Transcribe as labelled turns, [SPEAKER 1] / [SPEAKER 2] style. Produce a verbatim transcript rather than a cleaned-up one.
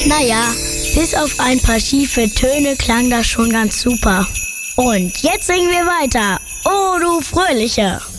[SPEAKER 1] Naja, bis auf ein paar schiefe Töne klang das schon ganz super. Und jetzt singen wir weiter. Oh, du Fröhliche!